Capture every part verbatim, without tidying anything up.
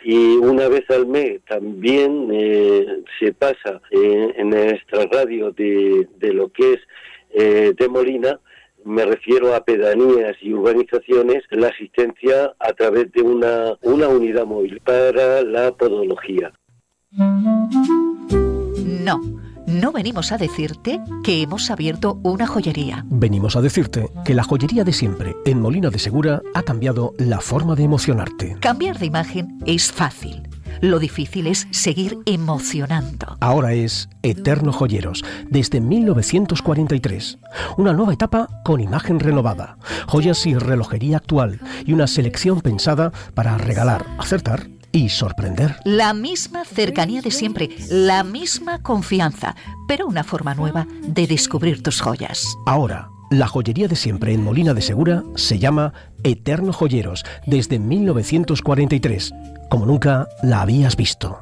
y una vez al mes también eh, se pasa eh, en nuestra radio de, de lo que es eh, de Molina, me refiero a pedanías y urbanizaciones, la asistencia a través de una, una unidad móvil para la podología. No. No venimos a decirte que hemos abierto una joyería. Venimos a decirte que la joyería de siempre en Molina de Segura ha cambiado la forma de emocionarte. Cambiar de imagen es fácil. Lo difícil es seguir emocionando. Ahora es Eterno Joyeros, desde mil novecientos cuarenta y tres. Una nueva etapa con imagen renovada, joyas y relojería actual y una selección pensada para regalar, acertar y sorprender. La misma cercanía de siempre, la misma confianza, pero una forma nueva de descubrir tus joyas. Ahora, la joyería de siempre en Molina de Segura se llama Eterno Joyeros, desde mil novecientos cuarenta y tres, como nunca la habías visto.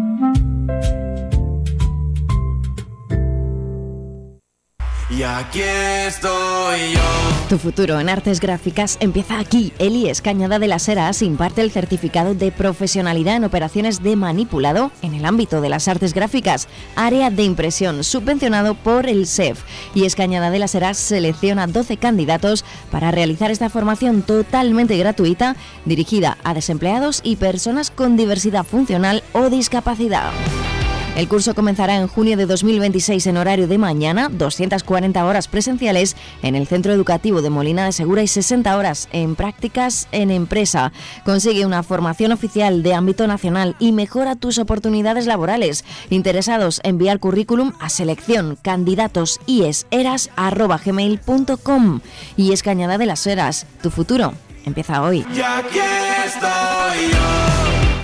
Y aquí estoy yo. Tu futuro en artes gráficas empieza aquí. El I E S Cañada de las Heras imparte el certificado de profesionalidad en operaciones de manipulado en el ámbito de las artes gráficas, área de impresión, subvencionado por el S E F. I E S Cañada de las Heras selecciona doce candidatos para realizar esta formación totalmente gratuita, dirigida a desempleados y personas con diversidad funcional o discapacidad. El curso comenzará en junio de dos mil veintiséis en horario de mañana, doscientas cuarenta horas presenciales en el Centro Educativo de Molina de Segura y sesenta horas en prácticas en empresa. Consigue una formación oficial de ámbito nacional y mejora tus oportunidades laborales. Interesados, enviar currículum a selección candidatos ieseras arroba gmail punto com. I E S Cañada de las Heras, tu futuro empieza hoy. Y aquí estoy yo.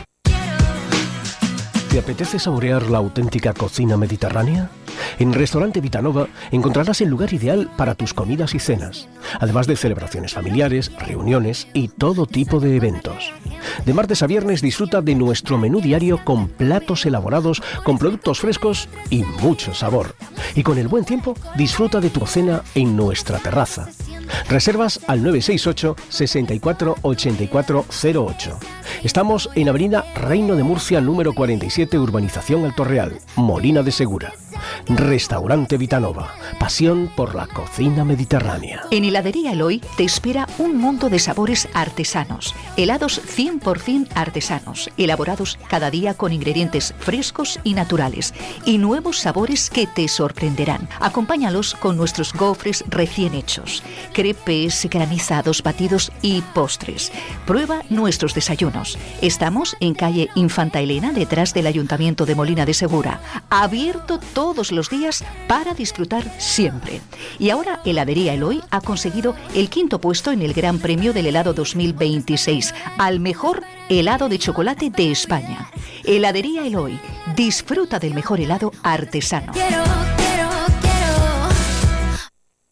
¿Te apetece saborear la auténtica cocina mediterránea? En Restaurante Vitanova encontrarás el lugar ideal para tus comidas y cenas, además de celebraciones familiares, reuniones y todo tipo de eventos. De martes a viernes disfruta de nuestro menú diario con platos elaborados, con productos frescos y mucho sabor. Y con el buen tiempo, disfruta de tu cena en nuestra terraza. Reservas al nueve seis ocho, sesenta y cuatro, ochenta y cuatro cero ocho. Estamos en Avenida Reino de Murcia, número cuarenta y siete, Urbanización Alto Real, Molina de Segura. Restaurante Vitanova, pasión por la cocina mediterránea. En Heladería Eloy te espera un mundo de sabores artesanos, helados cien por ciento artesanos, elaborados cada día con ingredientes frescos y naturales, y nuevos sabores que te sorprenderán. Acompáñalos con nuestros gofres recién hechos, crepes, granizados, batidos y postres. Prueba nuestros desayunos. Estamos en calle Infanta Elena, detrás del Ayuntamiento de Molina de Segura, abierto todos los días para disfrutar siempre. Y ahora Heladería Eloy ha conseguido el quinto puesto en el Gran Premio del Helado dos mil veintiséis al mejor helado de chocolate de España. Heladería Eloy, disfruta del mejor helado artesano. Quiero, quiero, quiero.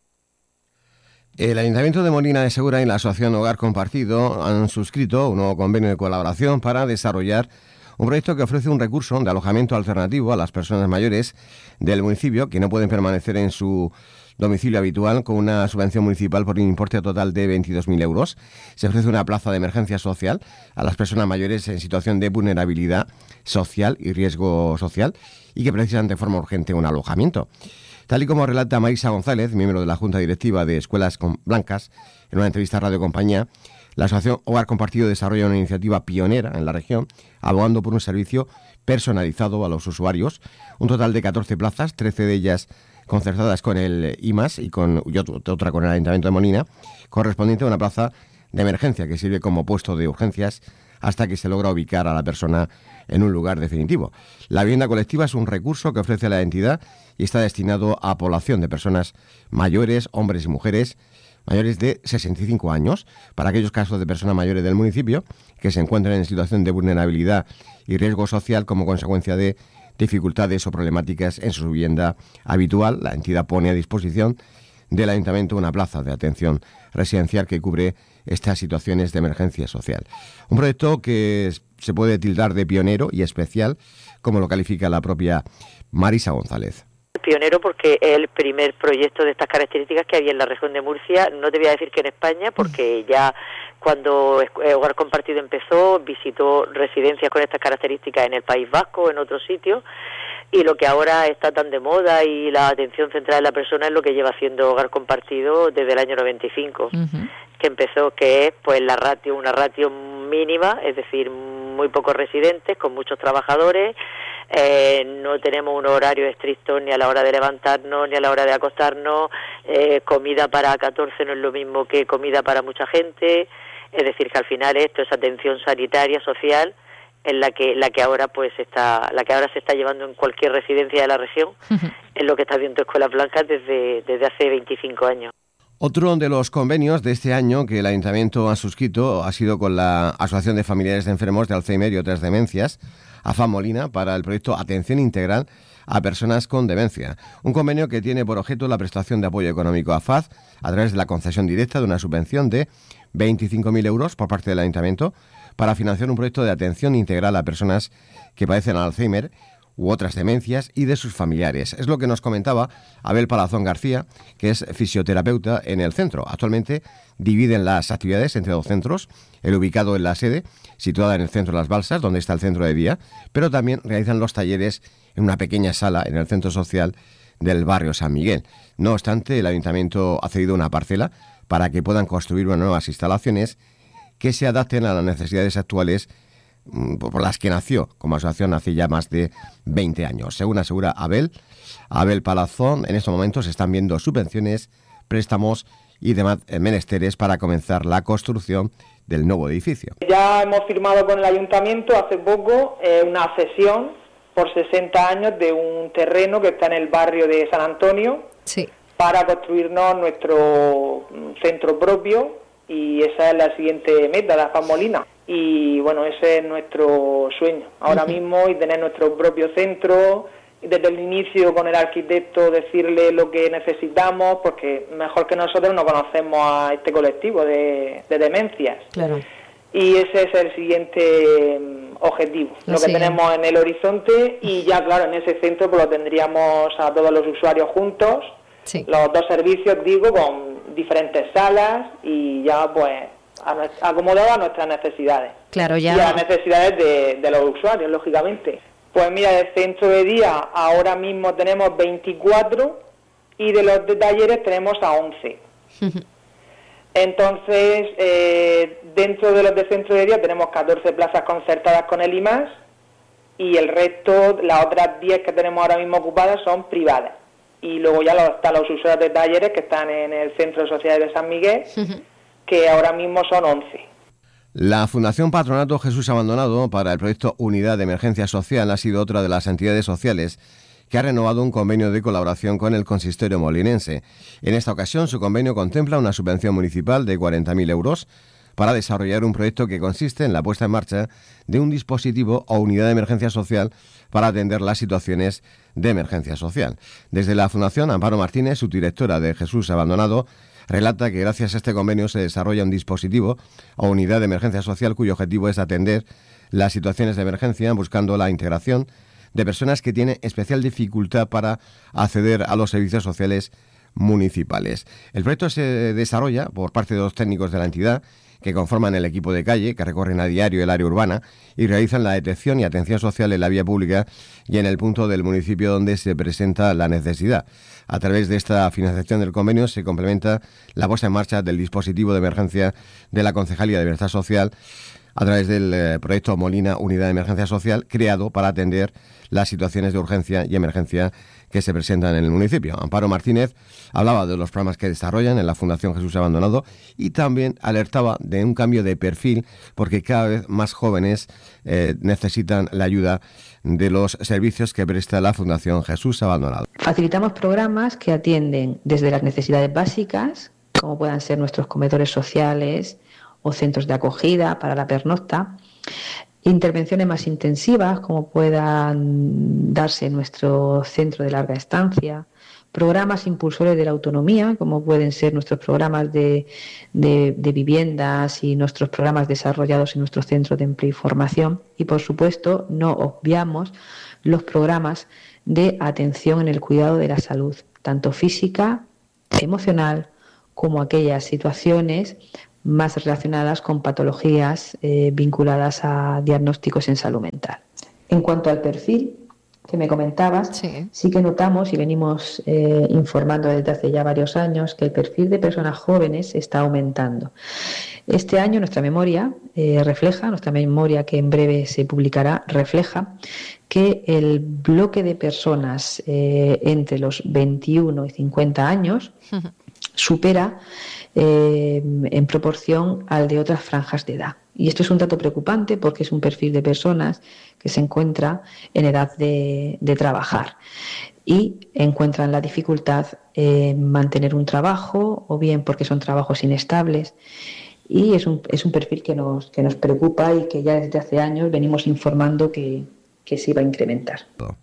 El Ayuntamiento de Molina de Segura y la Asociación Hogar Compartido han suscrito un nuevo convenio de colaboración para desarrollar un proyecto que ofrece un recurso de alojamiento alternativo a las personas mayores del municipio que no pueden permanecer en su domicilio habitual, con una subvención municipal por un importe total de veintidós mil euros. Se ofrece una plaza de emergencia social a las personas mayores en situación de vulnerabilidad social y riesgo social y que precisan de forma urgente un alojamiento. Tal y como relata Marisa González, miembro de la Junta Directiva de Escuelas Blancas, en una entrevista a Radio Compañía, la Asociación Hogar Compartido desarrolla una iniciativa pionera en la región, abogando por un servicio personalizado a los usuarios. Un total de catorce plazas, trece de ellas concertadas con el I M A S y, con, y otra con el Ayuntamiento de Molina, correspondiente a una plaza de emergencia que sirve como puesto de urgencias hasta que se logra ubicar a la persona en un lugar definitivo. La vivienda colectiva es un recurso que ofrece la entidad y está destinado a población de personas mayores, hombres y mujeres, mayores de sesenta y cinco años, para aquellos casos de personas mayores del municipio que se encuentren en situación de vulnerabilidad y riesgo social como consecuencia de dificultades o problemáticas en su vivienda habitual. La entidad pone a disposición del Ayuntamiento una plaza de atención residencial que cubre estas situaciones de emergencia social. Un proyecto que se puede tildar de pionero y especial, como lo califica la propia Marisa González. pionero porque es el primer proyecto de estas características que había en la región de Murcia. No te voy a decir que en España, porque ya cuando Hogar Compartido empezó, visitó residencias con estas características en el País Vasco, en otros sitios, y lo que ahora está tan de moda y la atención centrada en la persona es lo que lleva haciendo Hogar Compartido desde el año noventa y cinco, uh-huh. que empezó, que es pues la ratio, una ratio mínima, es decir, muy pocos residentes, con muchos trabajadores. Eh, no tenemos un horario estricto ni a la hora de levantarnos ni a la hora de acostarnos. Eh, comida para catorce no es lo mismo que comida para mucha gente. Es decir, que al final esto es atención sanitaria, social, en la que la que ahora pues está la que ahora se está llevando en cualquier residencia de la región, uh-huh. es lo que está haciendo Escuelas Blancas desde desde hace veinticinco años. Otro de los convenios de este año que el Ayuntamiento ha suscrito ha sido con la Asociación de Familiares de Enfermos de Alzheimer y otras demencias, A F A Molina, para el proyecto Atención Integral a Personas con Demencia. Un convenio que tiene por objeto la prestación de apoyo económico a F A Z a través de la concesión directa de una subvención de veinticinco mil euros por parte del Ayuntamiento para financiar un proyecto de atención integral a personas que padecen Alzheimer u otras demencias y de sus familiares. Es lo que nos comentaba Abel Palazón García, que es fisioterapeuta en el centro. Actualmente dividen las actividades entre dos centros, el ubicado en la sede, situada en el centro de Las Balsas, donde está el centro de día, pero también realizan los talleres en una pequeña sala en el centro social del barrio San Miguel. No obstante, el Ayuntamiento ha cedido una parcela para que puedan construir unas nuevas instalaciones que se adapten a las necesidades actuales por las que nació como asociación hace ya más de veinte años. Según asegura Abel, Abel Palazón, en estos momentos se están viendo subvenciones, préstamos y demás menesteres para comenzar la construcción del nuevo edificio. Ya hemos firmado con el Ayuntamiento hace poco eh, una cesión por sesenta años de un terreno que está en el barrio de San Antonio, sí, para construirnos nuestro centro propio, y esa es la siguiente meta de A F A Molina. Y bueno, ese es nuestro sueño ahora uh-huh. mismo, y tener nuestro propio centro, y desde el inicio con el arquitecto decirle lo que necesitamos, porque mejor que nosotros no conocemos a este colectivo de, de demencias. Claro. Y ese es el siguiente objetivo, lo, lo que tenemos en el horizonte, y ya claro, en ese centro pues lo tendríamos a todos los usuarios juntos, sí, los dos servicios, digo, con diferentes salas, y ya pues acomodado a nuestras necesidades. Claro, ya. Y a las necesidades de, de los usuarios, lógicamente. Pues mira, el centro de día ahora mismo tenemos veinticuatro, y de los de talleres tenemos a once. Entonces, eh, dentro de los de centro de día tenemos catorce plazas concertadas con el I M A S, y el resto, las otras diez que tenemos ahora mismo ocupadas, son privadas. Y luego ya los, están los usuarios de talleres que están en el Centro Social de San Miguel, uh-huh. que ahora mismo son once. La Fundación Patronato Jesús Abandonado para el proyecto Unidad de Emergencia Social ha sido otra de las entidades sociales que ha renovado un convenio de colaboración con el consistorio molinense. En esta ocasión, su convenio contempla una subvención municipal de cuarenta mil euros para desarrollar un proyecto que consiste en la puesta en marcha de un dispositivo o unidad de emergencia social para atender las situaciones de emergencia social. Desde la Fundación, Amparo Martínez, subdirectora de Jesús Abandonado, relata que gracias a este convenio se desarrolla un dispositivo o unidad de emergencia social cuyo objetivo es atender las situaciones de emergencia buscando la integración de personas que tienen especial dificultad para acceder a los servicios sociales municipales. El proyecto se desarrolla por parte de dos técnicos de la entidad que conforman el equipo de calle, que recorren a diario el área urbana y realizan la detección y atención social en la vía pública y en el punto del municipio donde se presenta la necesidad. A través de esta financiación del convenio se complementa la puesta en marcha del dispositivo de emergencia de la Concejalía de Bienestar Social a través del eh, proyecto Molina Unidad de Emergencia Social, creado para atender las situaciones de urgencia y emergencia que se presentan en el municipio. Amparo Martínez hablaba de los programas que desarrollan en la Fundación Jesús Abandonado y también alertaba de un cambio de perfil porque cada vez más jóvenes eh, necesitan la ayuda de los servicios que presta la Fundación Jesús Abandonado. Facilitamos programas que atienden desde las necesidades básicas, como puedan ser nuestros comedores sociales o centros de acogida para la pernocta, intervenciones más intensivas, como puedan darse en nuestro centro de larga estancia, programas impulsores de la autonomía, como pueden ser nuestros programas de, de, de viviendas y nuestros programas desarrollados en nuestro centro de empleo y formación, y por supuesto no obviamos los programas de atención en el cuidado de la salud, tanto física, emocional, como aquellas situaciones más relacionadas con patologías eh, vinculadas a diagnósticos en salud mental. En cuanto al perfil que me comentabas, sí, sí que notamos y venimos eh, informando desde hace ya varios años que el perfil de personas jóvenes está aumentando. Este año nuestra memoria eh, refleja, nuestra memoria que en breve se publicará, refleja que el bloque de personas eh, entre los veintiuno y cincuenta años supera eh, en proporción al de otras franjas de edad. Y esto es un dato preocupante porque es un perfil de personas que se encuentra en edad de, de trabajar y encuentran la dificultad en mantener un trabajo, o bien porque son trabajos inestables. Y es un, es un perfil que nos, que nos preocupa y que ya desde hace años venimos informando que, que se iba a incrementar.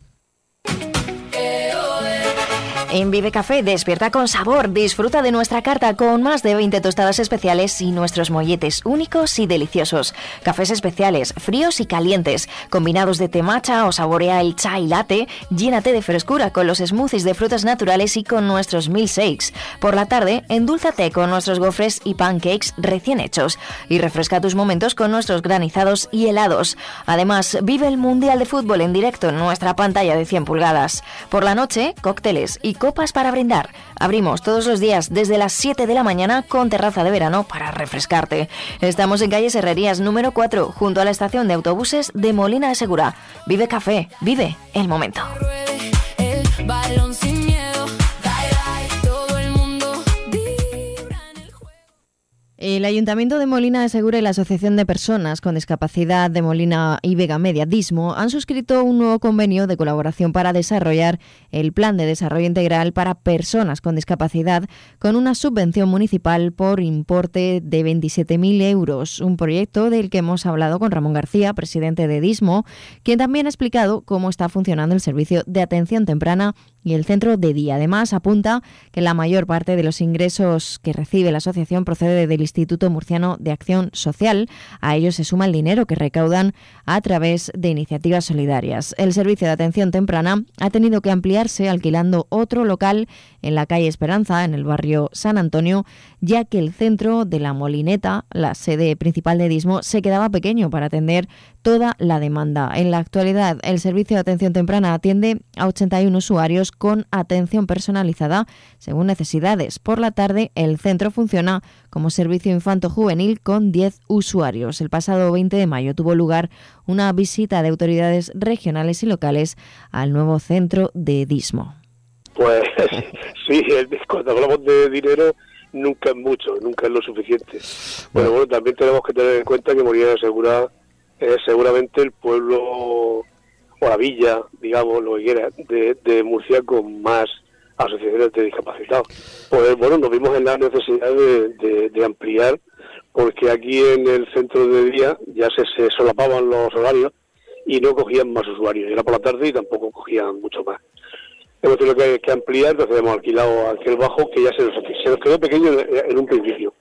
En Vive Café despierta con sabor, disfruta de nuestra carta con más de veinte tostadas especiales y nuestros molletes únicos y deliciosos. Cafés especiales, fríos y calientes, combinados de té matcha o saborea el chai latte, llénate de frescura con los smoothies de frutas naturales y con nuestros milkshakes. Por la tarde, endúlzate con nuestros gofres y pancakes recién hechos y refresca tus momentos con nuestros granizados y helados. Además, vive el Mundial de Fútbol en directo en nuestra pantalla de cien pulgadas. Por la noche, cócteles y copas para brindar. Abrimos todos los días desde las siete de la mañana con terraza de verano para refrescarte. Estamos en calle Herrerías número cuatro, junto a la estación de autobuses de Molina de Segura. Vive Café, vive el momento. El balón sin miedo, todo el mundo vibra en el juego. El Ayuntamiento de Molina de Segura y la Asociación de Personas con Discapacidad de Molina y Vega Media, DISMO, han suscrito un nuevo convenio de colaboración para desarrollar el Plan de Desarrollo Integral para Personas con Discapacidad con una subvención municipal por importe de veintisiete mil euros, un proyecto del que hemos hablado con Ramón García, presidente de DISMO, quien también ha explicado cómo está funcionando el servicio de atención temprana y el centro de día. Además, apunta que la mayor parte de los ingresos que recibe la asociación procede del Instituto Murciano de Acción Social. A ello se suma el dinero que recaudan a través de iniciativas solidarias. El servicio de atención temprana ha tenido que ampliarse alquilando otro local en la calle Esperanza, en el barrio San Antonio, ya que el centro de La Molineta, la sede principal de DISMO, se quedaba pequeño para atender toda la demanda. En la actualidad, el servicio de atención temprana atiende a ochenta y uno usuarios con atención personalizada según necesidades. Por la tarde, el centro funciona como servicio infanto-juvenil con diez usuarios. El pasado veinte de mayo tuvo lugar una visita de autoridades regionales y locales al nuevo centro de DISMO. Pues sí, cuando hablamos de dinero nunca es mucho, nunca es lo suficiente. Pero bueno, también tenemos que tener en cuenta que Molina de Segura es seguramente el pueblo o la villa, digamos, lo que quiera, de, de Murcia con más asociaciones de discapacitados. Pues bueno, nos vimos en la necesidad de, de, de ampliar, porque aquí en el centro de día ya se, se solapaban los horarios y no cogían más usuarios. Era por la tarde y tampoco cogían mucho más. Hemos tenido que, que ampliar, entonces hemos alquilado aquel bajo que ya se nos, se nos quedó pequeño en, en un principio,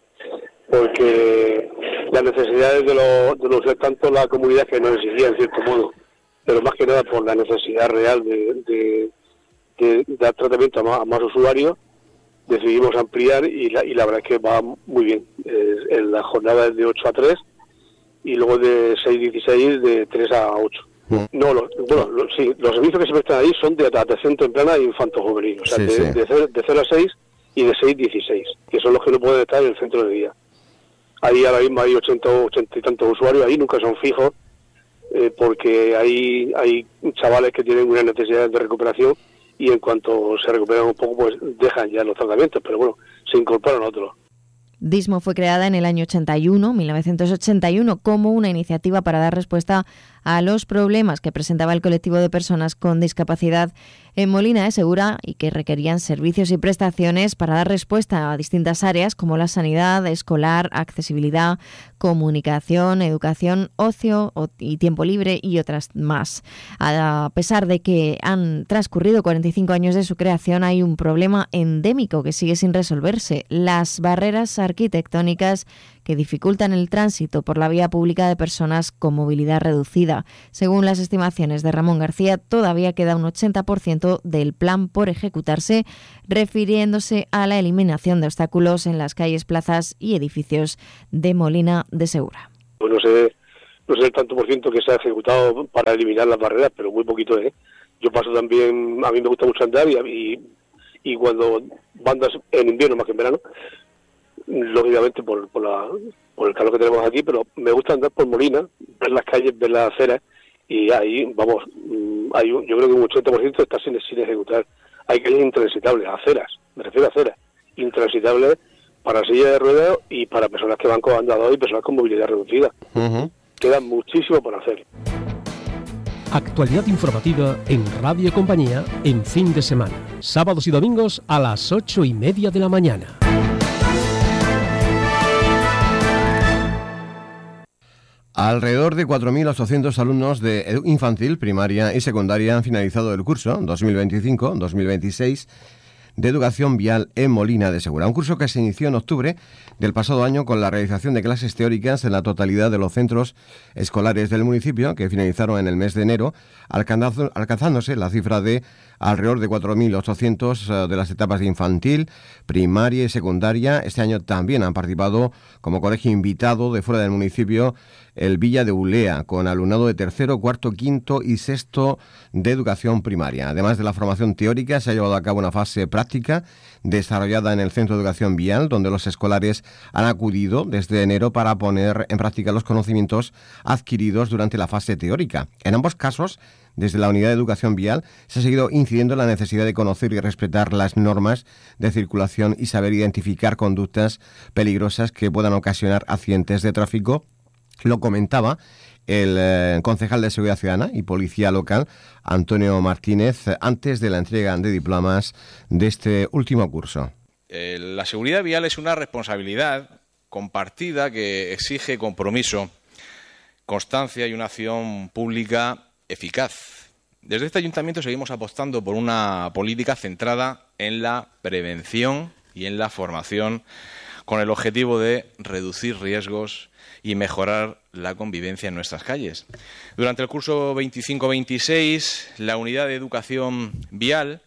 porque las necesidades de los, de los tanto la comunidad que nos exigía en cierto modo, pero más que nada por la necesidad real de, de, de dar tratamiento a más, a más usuarios, decidimos ampliar y la, y la verdad es que va muy bien. Eh, en la jornada es de ocho a tres y luego de seis a dieciséis de tres a ocho. No, los, bueno, los, sí, los servicios que se prestan ahí son de atención temprana e infanto-juvenil, o sea, sí, de, sí. De, cero, de cero a seis y de seis a dieciséis, que son los que no pueden estar en el centro de día. Ahí ahora mismo hay ochenta, ochenta y tantos usuarios, ahí nunca son fijos, eh, porque hay, hay chavales que tienen unas necesidades de recuperación y en cuanto se recuperan un poco, pues dejan ya los tratamientos, pero bueno, se incorporan otros. DISMO fue creada en el año ochenta y uno, mil novecientos ochenta y uno, como una iniciativa para dar respuesta a los problemas que presentaba el colectivo de personas con discapacidad en Molina de Segura y que requerían servicios y prestaciones para dar respuesta a distintas áreas como la sanidad, escolar, accesibilidad, comunicación, educación, ocio y tiempo libre y otras más. A pesar de que han transcurrido cuarenta y cinco años de su creación, hay un problema endémico que sigue sin resolverse: las barreras arquitectónicas que dificultan el tránsito por la vía pública de personas con movilidad reducida. Según las estimaciones de Ramón García, todavía queda un ochenta por ciento del plan por ejecutarse, refiriéndose a la eliminación de obstáculos en las calles, plazas y edificios de Molina de Segura. Pues no sé, no sé el tanto por ciento que se ha ejecutado para eliminar las barreras, pero muy poquito, ¿eh? Yo paso también, a mí me gusta mucho andar y, y, y cuando andas en invierno más que en verano, lógicamente por, por, la, por el calor que tenemos aquí, pero me gusta andar por Molina, ver las calles, ver las aceras, y ahí, vamos, hay un, yo creo que un ochenta por ciento está sin, sin ejecutar. Hay calles intransitables, aceras, me refiero a aceras, intransitables para sillas de ruedas y para personas que van con andador y personas con movilidad reducida. Uh-huh. Queda muchísimo por hacer. Actualidad informativa en Radio Compañía en fin de semana, sábados y domingos a las ocho y media de la mañana. Alrededor de cuatro mil ochocientos alumnos de infantil, primaria y secundaria han finalizado el curso dos mil veinticinco dos mil veintiséis de Educación Vial en Molina de Segura. Un curso que se inició en octubre del pasado año con la realización de clases teóricas en la totalidad de los centros escolares del municipio, que finalizaron en el mes de enero, alcanzándose la cifra de alrededor de cuatro mil ochocientos de las etapas de infantil, primaria y secundaria. Este año también han participado como colegio invitado de fuera del municipio el Villa de Ulea, con alumnado de tercero, cuarto, quinto y sexto de educación primaria. Además de la formación teórica, se ha llevado a cabo una fase práctica desarrollada en el Centro de Educación Vial, donde los escolares han acudido desde enero para poner en práctica los conocimientos adquiridos durante la fase teórica. En ambos casos, desde la Unidad de Educación Vial, se ha seguido incidiendo en la necesidad de conocer y respetar las normas de circulación y saber identificar conductas peligrosas que puedan ocasionar accidentes de tráfico. Lo comentaba el eh, concejal de Seguridad Ciudadana y Policía Local, Antonio Martínez, antes de la entrega de diplomas de este último curso. Eh, la seguridad vial es una responsabilidad compartida que exige compromiso, constancia y una acción pública eficaz. Desde este ayuntamiento seguimos apostando por una política centrada en la prevención y en la formación, con el objetivo de reducir riesgos y mejorar la convivencia en nuestras calles. Durante el curso veinticinco veintiséis, la Unidad de Educación Vial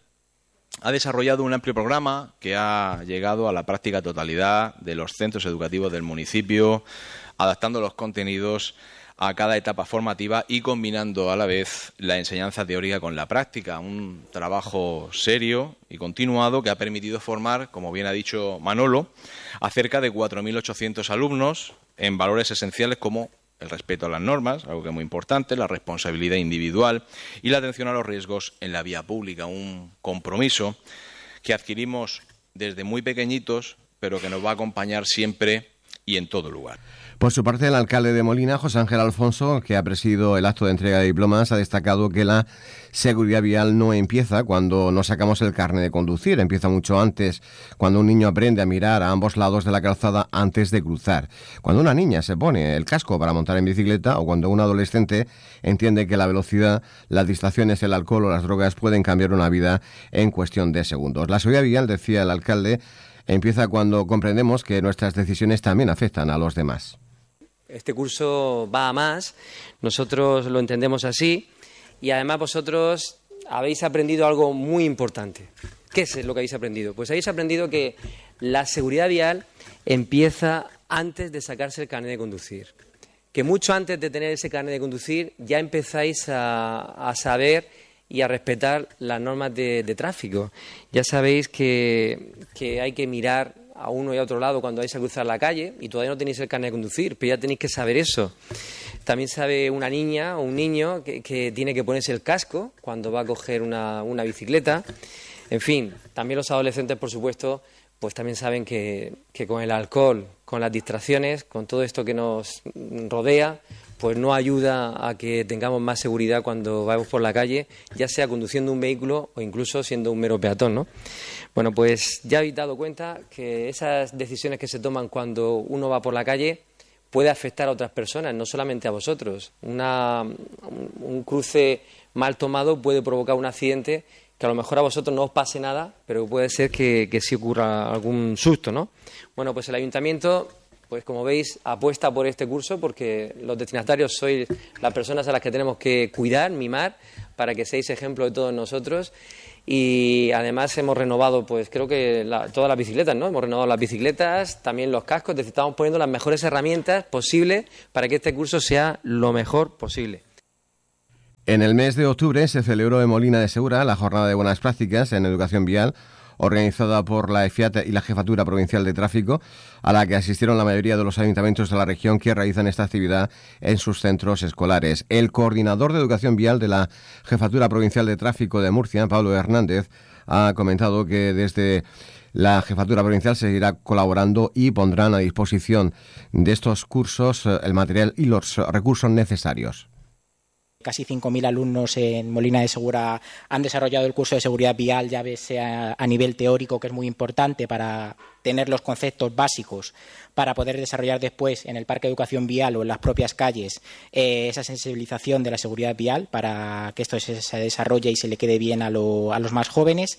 ha desarrollado un amplio programa que ha llegado a la práctica totalidad de los centros educativos del municipio, adaptando los contenidos a cada etapa formativa y combinando a la vez la enseñanza teórica con la práctica. Un trabajo serio y continuado que ha permitido formar, como bien ha dicho Manolo, a cerca de cuatro mil ochocientos alumnos en valores esenciales como el respeto a las normas, algo que es muy importante, la responsabilidad individual y la atención a los riesgos en la vía pública. Un compromiso que adquirimos desde muy pequeñitos, pero que nos va a acompañar siempre y en todo lugar. Por su parte, el alcalde de Molina, José Ángel Alfonso, que ha presidido el acto de entrega de diplomas, ha destacado que la seguridad vial no empieza cuando nos sacamos el carnet de conducir, empieza mucho antes, cuando un niño aprende a mirar a ambos lados de la calzada antes de cruzar, cuando una niña se pone el casco para montar en bicicleta o cuando un adolescente entiende que la velocidad, las distracciones, el alcohol o las drogas pueden cambiar una vida en cuestión de segundos. La seguridad vial, decía el alcalde, empieza cuando comprendemos que nuestras decisiones también afectan a los demás. Este curso va a más, nosotros lo entendemos así y además vosotros habéis aprendido algo muy importante. ¿Qué es lo que habéis aprendido? Pues habéis aprendido que la seguridad vial empieza antes de sacarse el carnet de conducir. Que mucho antes de tener ese carnet de conducir ya empezáis a, a saber y a respetar las normas de, de tráfico. Ya sabéis que, que hay que mirar a uno y a otro lado cuando vais a cruzar la calle y todavía no tenéis el carnet de conducir, pero ya tenéis que saber eso. También sabe una niña o un niño que, que tiene que ponerse el casco cuando va a coger una, una bicicleta. En fin, también los adolescentes, por supuesto, pues también saben que, que con el alcohol, con las distracciones, con todo esto que nos rodea, pues no ayuda a que tengamos más seguridad cuando vamos por la calle, ya sea conduciendo un vehículo o incluso siendo un mero peatón, ¿no? Bueno, pues ya habéis dado cuenta que esas decisiones que se toman cuando uno va por la calle puede afectar a otras personas, no solamente a vosotros. Una, un, un cruce mal tomado puede provocar un accidente que a lo mejor a vosotros no os pase nada, pero puede ser que, que sí ocurra algún susto, ¿no? Bueno, pues el ayuntamiento pues como veis, apuesta por este curso porque los destinatarios sois las personas a las que tenemos que cuidar, mimar, para que seáis ejemplo de todos nosotros. Y además hemos renovado, pues creo que la, todas las bicicletas, ¿no? Hemos renovado las bicicletas, también los cascos, es decir, estamos poniendo las mejores herramientas posibles para que este curso sea lo mejor posible. En el mes de octubre se celebró en Molina de Segura la Jornada de Buenas Prácticas en Educación Vial, organizada por la EFIAT y la Jefatura Provincial de Tráfico, a la que asistieron la mayoría de los ayuntamientos de la región que realizan esta actividad en sus centros escolares. El coordinador de Educación Vial de la Jefatura Provincial de Tráfico de Murcia, Pablo Hernández, ha comentado que desde la Jefatura Provincial seguirá colaborando y pondrán a disposición de estos cursos el material y los recursos necesarios. Casi cinco mil alumnos en Molina de Segura han desarrollado el curso de seguridad vial, ya sea a nivel teórico, que es muy importante para tener los conceptos básicos, para poder desarrollar después en el Parque de Educación Vial o en las propias calles eh, esa sensibilización de la seguridad vial para que esto se, se desarrolle y se le quede bien a, lo, a los más jóvenes.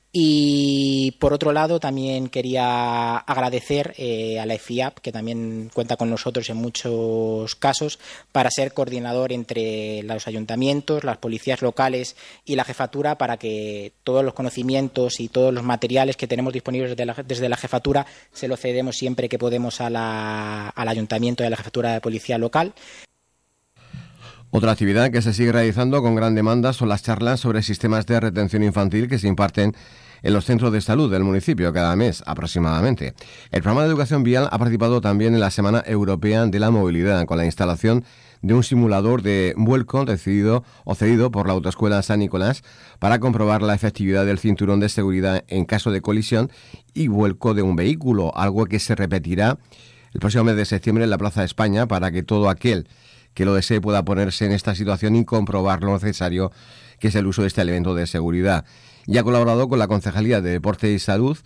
Y por otro lado también quería agradecer eh, a la EFIAP, que también cuenta con nosotros en muchos casos, para ser coordinador entre los ayuntamientos, las policías locales y la jefatura, para que todos los conocimientos y todos los materiales que tenemos disponibles desde la, desde la jefatura se los cedemos siempre que podemos a la, al ayuntamiento y a la jefatura de policía local. Otra actividad que se sigue realizando con gran demanda son las charlas sobre sistemas de retención infantil que se imparten en los centros de salud del municipio cada mes aproximadamente. El programa de educación vial ha participado también en la Semana Europea de la Movilidad con la instalación de un simulador de vuelco decidido o cedido por la Autoescuela San Nicolás para comprobar la efectividad del cinturón de seguridad en caso de colisión y vuelco de un vehículo, algo que se repetirá el próximo mes de septiembre en la Plaza de España para que todo aquel que lo desee pueda ponerse en esta situación y comprobar lo necesario que es el uso de este elemento de seguridad. Y ha colaborado con la Concejalía de Deporte y Salud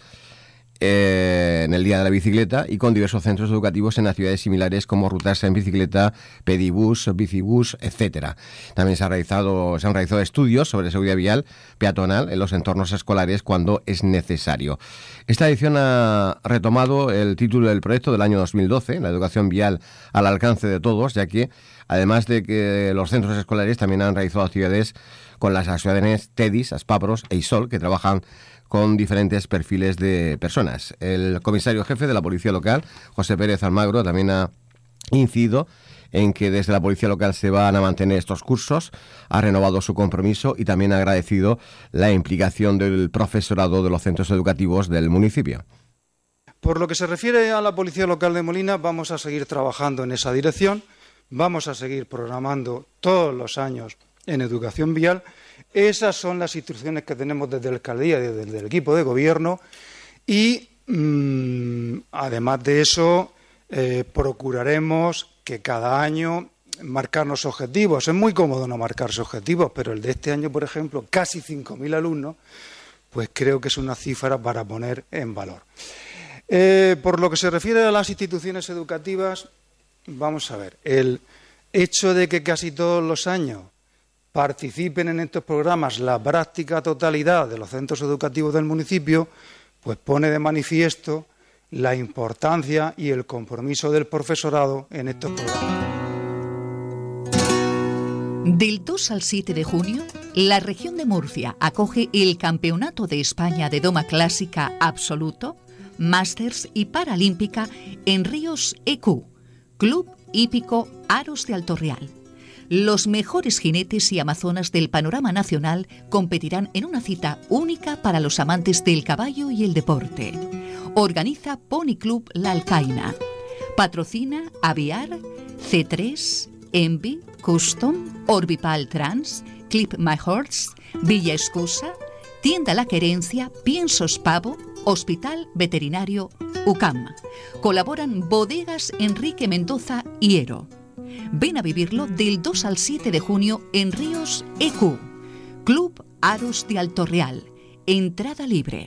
eh, en el Día de la Bicicleta y con diversos centros educativos en actividades similares como rutas en bicicleta, pedibús, bicibús, etcétera. También se, ha realizado, se han realizado estudios sobre seguridad vial peatonal en los entornos escolares cuando es necesario. Esta edición ha retomado el título del proyecto del año dos mil doce, la educación vial al alcance de todos, ya que además de que los centros escolares también han realizado actividades con las asociaciones TEDIS, ASPAPROS e ISOL, que trabajan con diferentes perfiles de personas. El comisario jefe de la Policía Local, José Pérez Almagro, también ha incidido en que desde la Policía Local se van a mantener estos cursos, ha renovado su compromiso y también ha agradecido la implicación del profesorado de los centros educativos del municipio. Por lo que se refiere a la Policía Local de Molina, vamos a seguir trabajando en esa dirección, vamos a seguir programando todos los años en educación vial. Esas son las instrucciones que tenemos desde la alcaldía y desde el equipo de gobierno y mmm, además de eso eh, procuraremos que cada año marcarnos objetivos. Es muy cómodo no marcarse objetivos, pero el de este año, por ejemplo, casi cinco mil alumnos, pues creo que es una cifra para poner en valor. Eh, por lo que se refiere a las instituciones educativas, vamos a ver, el hecho de que casi todos los años participen en estos programas la práctica totalidad de los centros educativos del municipio, pues pone de manifiesto la importancia y el compromiso del profesorado en estos programas. Del dos al siete de junio, la región de Murcia acoge el Campeonato de España de Doma Clásica Absoluto, Masters y Paralímpica en Ríos E Q, Club Hípico Aros de Alto Real. Los mejores jinetes y amazonas del panorama nacional competirán en una cita única para los amantes del caballo y el deporte. Organiza Pony Club La Alcaina. Patrocina Aviar, C tres, Envy, Custom, Orbipal Trans, Clip My Horse, Villa Escusa, Tienda La Querencia, Piensos Pavo, Hospital Veterinario U C A M. Colaboran Bodegas Enrique Mendoza y Ero. Ven a vivirlo del dos al siete de junio en Ríos E Q. Club Aros de Alto Real. Entrada libre.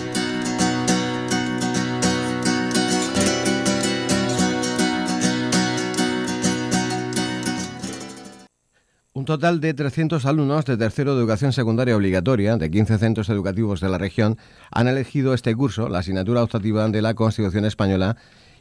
Un total de trescientos alumnos de tercero de educación secundaria obligatoria de quince centros educativos de la región han elegido este curso, la asignatura optativa de la Constitución Española,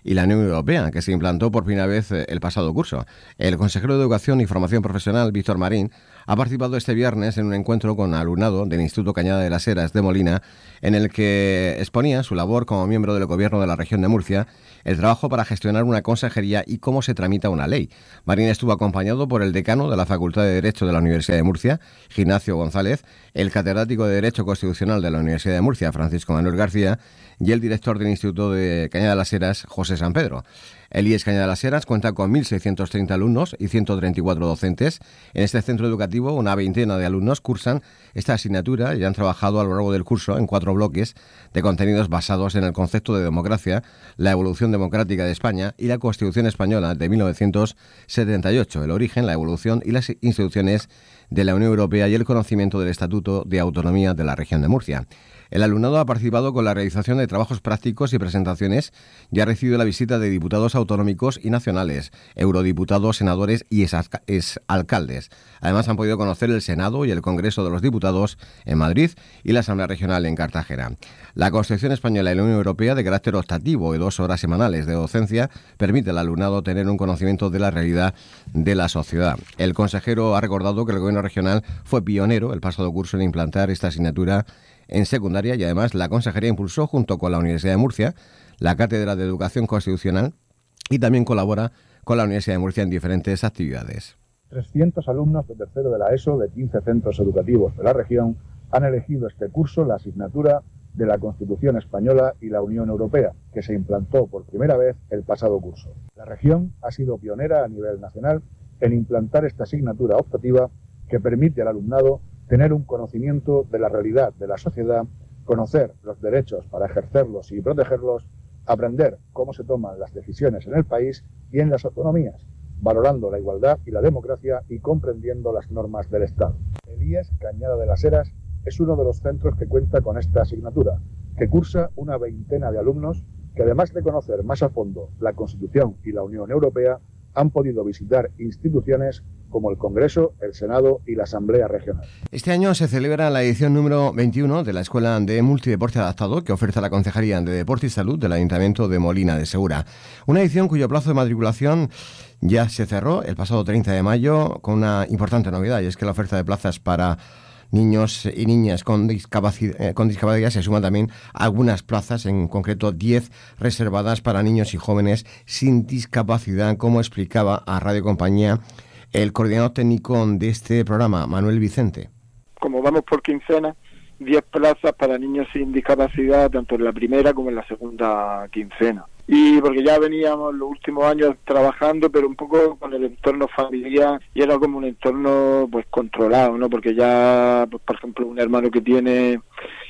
y la Unión Europea, que se implantó por primera vez el pasado curso. El consejero de Educación y Formación Profesional, Víctor Marín, ha participado este viernes en un encuentro con alumnado del Instituto Cañada de las Heras de Molina, en el que exponía su labor como miembro del Gobierno de la región de Murcia, el trabajo para gestionar una consejería y cómo se tramita una ley. Marín estuvo acompañado por el decano de la Facultad de Derecho de la Universidad de Murcia, Ignacio González, el catedrático de Derecho Constitucional de la Universidad de Murcia, Francisco Manuel García, y el director del Instituto de Cañada de las Heras, José San Pedro. El I E S Cañada de las Heras cuenta con mil seiscientos treinta alumnos y ciento treinta y cuatro docentes. En este centro educativo, una veintena de alumnos cursan esta asignatura y han trabajado a lo largo del curso en cuatro bloques de contenidos basados en el concepto de democracia, la evolución democrática de España y la Constitución Española de mil novecientos setenta y ocho, el origen, la evolución y las instituciones de la Unión Europea y el conocimiento del Estatuto de Autonomía de la Región de Murcia. El alumnado ha participado con la realización de trabajos prácticos y presentaciones y ha recibido la visita de diputados autonómicos y nacionales, eurodiputados, senadores y exalcaldes. Además han podido conocer el Senado y el Congreso de los Diputados en Madrid y la Asamblea Regional en Cartagena. La Constitución Española y la Unión Europea, de carácter optativo y dos horas semanales de docencia, permite al alumnado tener un conocimiento de la realidad de la sociedad. El consejero ha recordado que el Gobierno regional fue pionero el pasado curso en implantar esta asignatura en secundaria y además la consejería impulsó junto con la Universidad de Murcia la Cátedra de Educación Constitucional y también colabora con la Universidad de Murcia en diferentes actividades. trescientos alumnos de tercero de la ESO de quince centros educativos de la región han elegido este curso la asignatura de la Constitución Española y la Unión Europea, que se implantó por primera vez el pasado curso. La región ha sido pionera a nivel nacional en implantar esta asignatura optativa que permite al alumnado tener un conocimiento de la realidad de la sociedad, conocer los derechos para ejercerlos y protegerlos, aprender cómo se toman las decisiones en el país y en las autonomías, valorando la igualdad y la democracia y comprendiendo las normas del Estado. El I E S Cañada de las Heras es uno de los centros que cuenta con esta asignatura, que cursa una veintena de alumnos que, además de conocer más a fondo la Constitución y la Unión Europea, han podido visitar instituciones como el Congreso, el Senado y la Asamblea Regional. Este año se celebra la edición número veintiuno de la Escuela de Multideporte Adaptado que ofrece la Concejalía de Deporte y Salud del Ayuntamiento de Molina de Segura. Una edición cuyo plazo de matriculación ya se cerró el pasado treinta de mayo con una importante novedad, y es que la oferta de plazas para niños y niñas con discapacidad, eh, con discapacidad se suman también algunas plazas, en concreto diez reservadas para niños y jóvenes sin discapacidad, como explicaba a Radio Compañía el coordinador técnico de este programa, Manuel Vicente. Como vamos por quincena, diez plazas para niños sin discapacidad, tanto en la primera como en la segunda quincena. Y porque ya veníamos los últimos años trabajando, pero un poco con el entorno familiar, y era como un entorno pues controlado, ¿no? Porque ya, pues, por ejemplo, un hermano que tiene,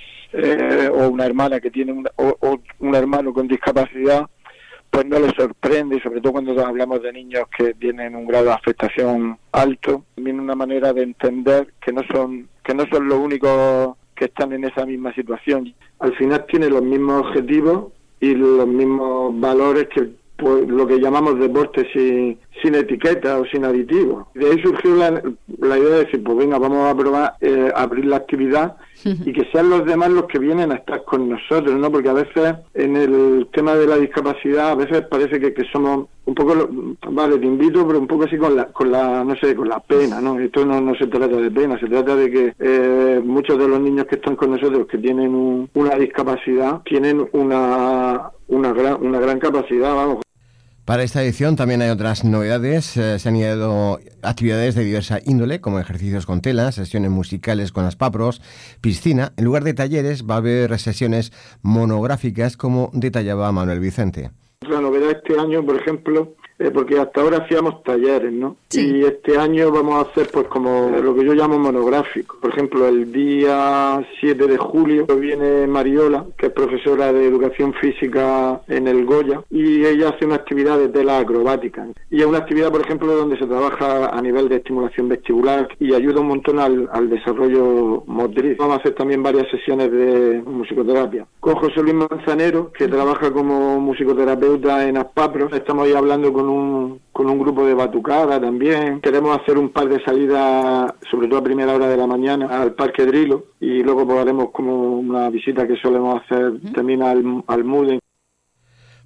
eh, o una hermana que tiene, una, o, o un hermano con discapacidad, pues no le sorprende, y sobre todo cuando hablamos de niños que tienen un grado de afectación alto, también una manera de entender que no son, que no son los únicos que están en esa misma situación. Al final tiene los mismos objetivos y los mismos valores que pues, lo que llamamos deporte sin, sin etiqueta o sin aditivos. De ahí surgió la, la idea de decir, pues venga, vamos a probar eh, abrir la actividad y que sean los demás los que vienen a estar con nosotros, ¿no? Porque a veces en el tema de la discapacidad a veces parece que, que somos un poco, lo, vale, te invito, pero un poco así con la, con la no sé, con la pena, ¿no? Esto no, no se trata de pena, se trata de que eh, muchos de los niños que están con nosotros que tienen un, una discapacidad tienen una, una, gran, una gran capacidad, vamos. Para esta edición también hay otras novedades. Eh, se han añadido actividades de diversa índole, como ejercicios con telas, sesiones musicales con aspapros, piscina. En lugar de talleres va a haber sesiones monográficas, como detallaba Manuel Vicente. La novedad este año, por ejemplo, eh, porque hasta ahora hacíamos talleres, ¿no? Sí. Y este año vamos a hacer pues como lo que yo llamo monográfico. Por ejemplo, el día siete de julio viene Mariola, que es profesora de educación física en el Goya, y ella hace una actividad de tela acrobática. Y es una actividad, por ejemplo, donde se trabaja a nivel de estimulación vestibular y ayuda un montón al, al desarrollo motriz. Vamos a hacer también varias sesiones de musicoterapia. Con José Luis Manzanero, que trabaja como musicoterapeuta en Aspapro. Estamos ahí hablando con un con un grupo de batucada también. Queremos hacer un par de salidas, sobre todo a primera hora de la mañana, al Parque Drilo, y luego pues haremos como una visita que solemos hacer también al, al Muden.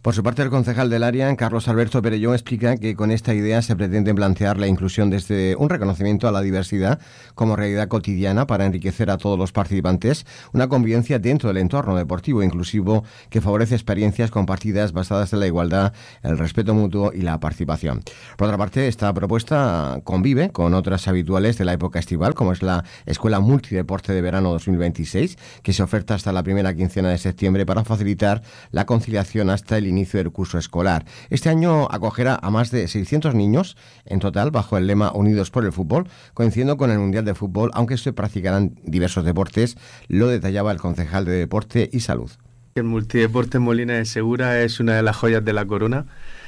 Por su parte, el concejal del área, Carlos Alberto Perelló, explica que con esta idea se pretende plantear la inclusión desde un reconocimiento a la diversidad como realidad cotidiana para enriquecer a todos los participantes, una convivencia dentro del entorno deportivo inclusivo que favorece experiencias compartidas basadas en la igualdad, el respeto mutuo y la participación. Por otra parte, esta propuesta convive con otras habituales de la época estival, como es la Escuela Multideporte de Verano dos mil veintiséis, que se oferta hasta la primera quincena de septiembre para facilitar la conciliación hasta el inicio del curso escolar. Este año acogerá a más de seiscientos niños en total bajo el lema Unidos por el Fútbol, coincidiendo con el Mundial de Fútbol, aunque se practicarán diversos deportes, lo detallaba el concejal de Deporte y Salud. El multideporte en Molina de Segura es una de las joyas de la corona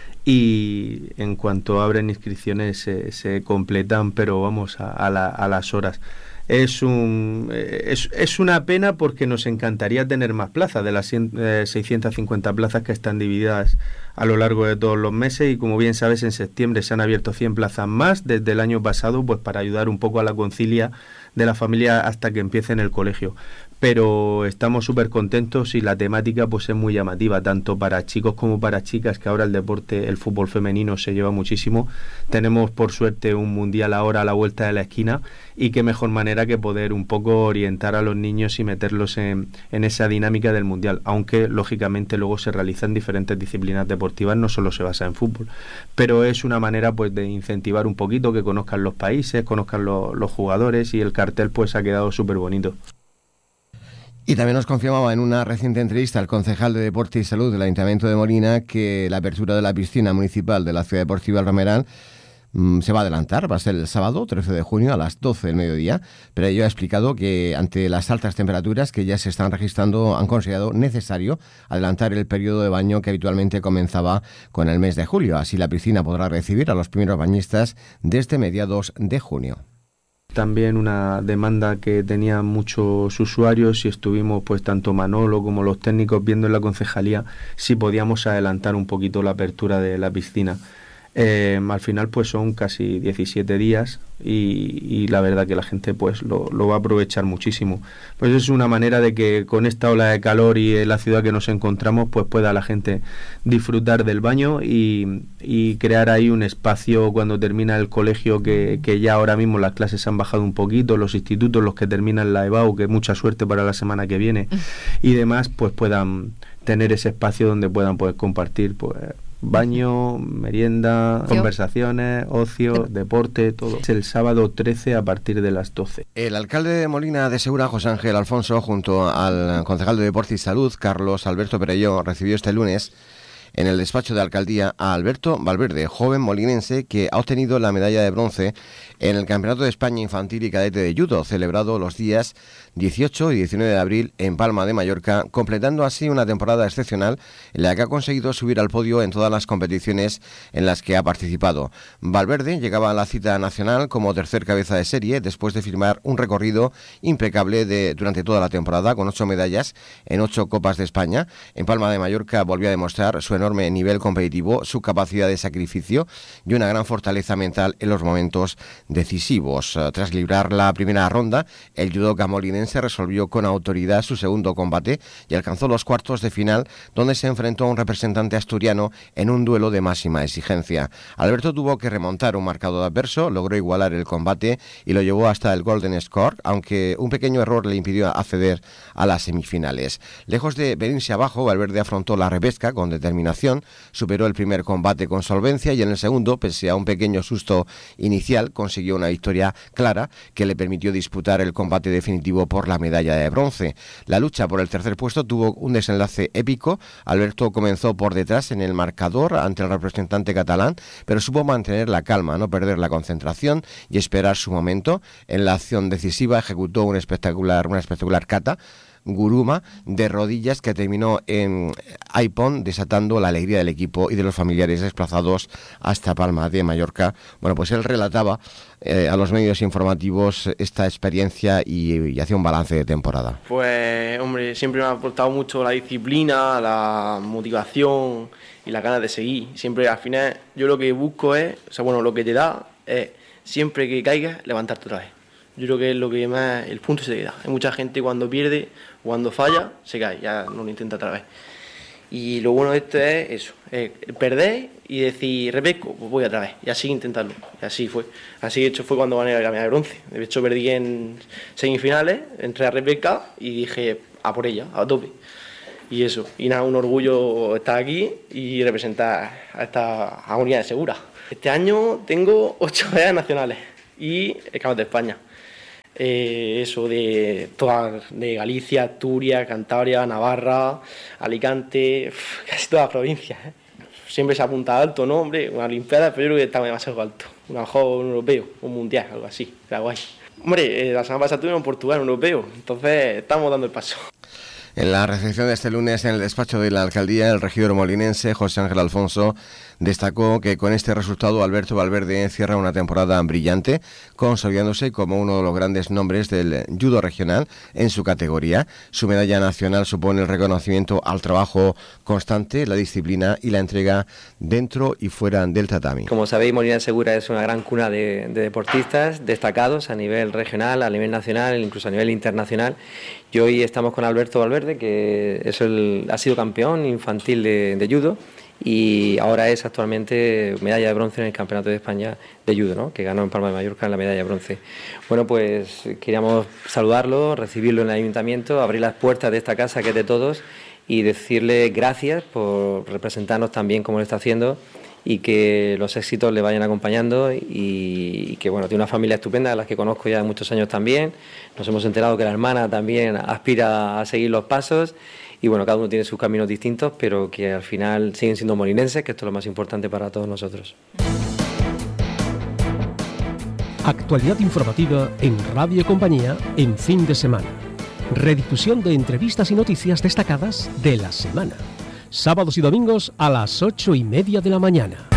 y en cuanto abren inscripciones se, se completan, pero vamos a, a, la, a las horas. Es, un, es, es una pena porque nos encantaría tener más plazas de las seiscientas cincuenta plazas que están divididas a lo largo de todos los meses, y como bien sabes, en septiembre se han abierto cien plazas más desde el año pasado, pues para ayudar un poco a la concilia de la familia hasta que empiece en el colegio. Pero estamos súper contentos y la temática pues es muy llamativa, tanto para chicos como para chicas, que ahora el deporte, el fútbol femenino se lleva muchísimo. Tenemos por suerte un mundial ahora a la vuelta de la esquina, y qué mejor manera que poder un poco orientar a los niños y meterlos en, en esa dinámica del mundial, aunque lógicamente luego se realizan diferentes disciplinas deportivas, no solo se basa en fútbol, pero es una manera pues de incentivar un poquito, que conozcan los países, conozcan lo, los jugadores, y el cartel pues ha quedado súper bonito. Y también nos confirmaba en una reciente entrevista el concejal de Deporte y Salud del Ayuntamiento de Molina que la apertura de la piscina municipal de la Ciudad Deportiva El Romeral mmm, se va a adelantar, va a ser el sábado trece de junio a las doce del mediodía, pero ello ha explicado que ante las altas temperaturas que ya se están registrando han considerado necesario adelantar el periodo de baño que habitualmente comenzaba con el mes de julio. Así la piscina podrá recibir a los primeros bañistas desde mediados de junio. También una demanda que tenían muchos usuarios, y estuvimos pues tanto Manolo como los técnicos viendo en la concejalía si podíamos adelantar un poquito la apertura de la piscina. Eh, al final pues son casi diecisiete días y, y la verdad que la gente pues lo, lo va a aprovechar muchísimo. Pues es una manera de que con esta ola de calor y en la ciudad que nos encontramos pues pueda la gente disfrutar del baño y, y crear ahí un espacio cuando termina el colegio, que, que ya ahora mismo las clases han bajado un poquito, los institutos, los que terminan la EBAU, que mucha suerte para la semana que viene y demás, pues puedan tener ese espacio donde puedan pues compartir pues baño, merienda, ocio, conversaciones, ocio, deporte, todo. Es el sábado trece a partir de las doce. El alcalde de Molina de Segura, José Ángel Alfonso, junto al concejal de Deporte y Salud, Carlos Alberto Perelló, recibió este lunes en el despacho de alcaldía a Alberto Valverde, joven molinense que ha obtenido la medalla de bronce en el Campeonato de España Infantil y Cadete de Judo, celebrado los días dieciocho y diecinueve de abril en Palma de Mallorca, completando así una temporada excepcional en la que ha conseguido subir al podio en todas las competiciones en las que ha participado. Valverde llegaba a la cita nacional como tercer cabeza de serie después de firmar un recorrido impecable de, durante toda la temporada, con ocho medallas en ocho Copas de España. En Palma de Mallorca volvió a demostrar su enorme nivel competitivo, su capacidad de sacrificio y una gran fortaleza mental en los momentos decisivos. Tras librar la primera ronda, el judoka molinense resolvió con autoridad su segundo combate y alcanzó los cuartos de final, donde se enfrentó a un representante asturiano en un duelo de máxima exigencia. Alberto tuvo que remontar un marcador adverso, logró igualar el combate y lo llevó hasta el Golden Score, aunque un pequeño error le impidió acceder a las semifinales. Lejos de venirse abajo, Valverde afrontó la repesca con determinación, superó el primer combate con solvencia y en el segundo, pese a un pequeño susto inicial, consiguió una victoria clara que le permitió disputar el combate definitivo por la medalla de bronce. La lucha por el tercer puesto tuvo un desenlace épico. Alberto comenzó por detrás en el marcador ante el representante catalán, pero supo mantener la calma, no perder la concentración y esperar su momento. En la acción decisiva ejecutó un espectacular, una espectacular kata Guruma de rodillas que terminó en Aipón, desatando la alegría del equipo y de los familiares desplazados hasta Palma de Mallorca. Bueno, pues él relataba eh, a los medios informativos esta experiencia y, y hacía un balance de temporada. Pues, hombre, siempre me ha aportado mucho la disciplina, la motivación y la ganas de seguir. Siempre, al final, yo lo que busco es, o sea, bueno, lo que te da es, siempre que caigas, levantarte otra vez. Yo creo que es lo que más, el punto se queda. Hay mucha gente cuando pierde, cuando falla, se cae, ya no lo intenta otra vez. Y lo bueno de esto es eso, es perder y decir, repesco, pues voy otra vez, y así intentarlo. Y así fue. Así de hecho fue cuando gané la medalla de bronce. De hecho perdí en semifinales, entré a repesca y dije, a por ella, a tope. Y eso, y nada, un orgullo estar aquí y representar a esta a Unidad de Segura. Este año tengo ocho medallas nacionales y el Campeonato de España. Eh, eso de todas, de Galicia, Asturias, Cantabria, Navarra, Alicante, casi todas las provincias, ¿eh? Siempre se apunta alto, ¿no? Hombre, una Olimpiada, pero yo creo que está demasiado alto. A lo mejor un europeo, un mundial, algo así, era guay. Hombre, eh, la semana pasada tuvimos en Portugal un europeo, entonces estamos dando el paso. En la recepción de este lunes en el despacho de la alcaldía, el regidor molinense José Ángel Alfonso destacó que con este resultado Alberto Valverde cierra una temporada brillante, consolidándose como uno de los grandes nombres del judo regional en su categoría. Su medalla nacional supone el reconocimiento al trabajo constante, la disciplina y la entrega dentro y fuera del tatami. Como sabéis, Molina de Segura es una gran cuna de, de deportistas destacados a nivel regional, a nivel nacional, incluso a nivel internacional. Y hoy estamos con Alberto Valverde, que es el, ha sido campeón infantil de, de judo y ahora es actualmente medalla de bronce en el Campeonato de España de judo, ¿no? Que ganó en Palma de Mallorca en la medalla de bronce. Bueno, pues queríamos saludarlo, recibirlo en el ayuntamiento, abrir las puertas de esta casa que es de todos y decirle gracias por representarnos tan bien como lo está haciendo y que los éxitos le vayan acompañando y, y que bueno, tiene una familia estupenda, a las que conozco ya de muchos años también. Nos hemos enterado que la hermana también aspira a seguir los pasos y bueno, cada uno tiene sus caminos distintos, pero que al final siguen siendo molinenses, que esto es lo más importante para todos nosotros. Actualidad informativa en Radio y Compañía en fin de semana. Redifusión de entrevistas y noticias destacadas de la semana. Sábados y domingos a las ocho y media de la mañana.